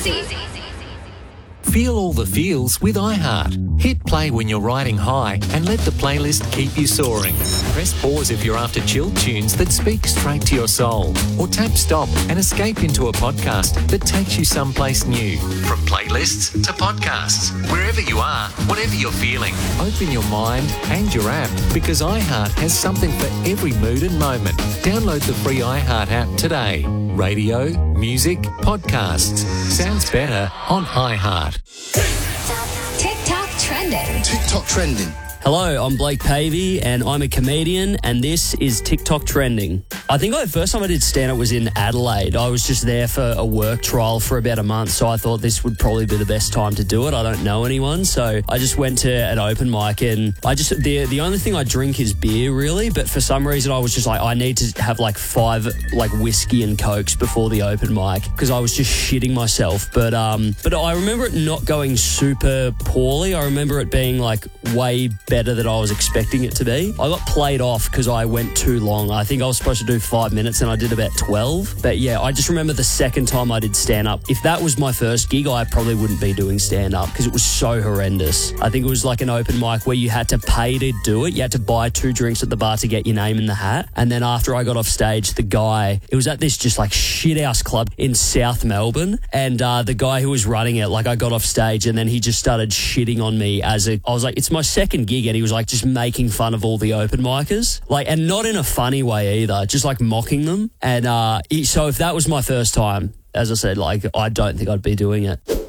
Feel all the feels with iHeart. Hit play when you're riding high and let the playlist keep you soaring. Press pause if you're after chill tunes that speak straight to your soul. Or tap stop and escape into a podcast that takes you someplace new. From playlists to podcasts, wherever you are, whatever you're feeling, open your mind and your app because iHeart has something for every mood and moment. Download the free iHeart app today. Radio, music, podcasts. Sounds better on iHeart. TikTok trending. TikTok trending. Hello, I'm Blake Pavey and I'm a comedian and this is TikTok Trending. I think the first time I did stand-up was in Adelaide. I was just there for a work trial for about a month, so I thought this would probably be the best time to do it. I don't know anyone, so I just went to an open mic and the only thing I drink is beer really, but for some reason I was just like, I need to have like 5 whiskey and cokes before the open mic because I was just shitting myself. But I remember it not going super poorly. I remember it being like way better than I was expecting it to be. I got played off because I went too long. I think I was supposed to do 5 minutes and I did about 12. But yeah, I just remember the second time I did stand-up. If that was my first gig, I probably wouldn't be doing stand-up because it was so horrendous. I think it was like an open mic where you had to pay to do it. You had to buy 2 drinks at the bar to get your name in the hat. And then after I got off stage, it was at this just like shit-house club in South Melbourne. And the guy who was running it, I got off stage and then he just started shitting on me I was like, it's my second gig, and he was like just making fun of all the open micers, and not in a funny way either, just like mocking them. And so if that was my first time, as I said, I don't think I'd be doing it.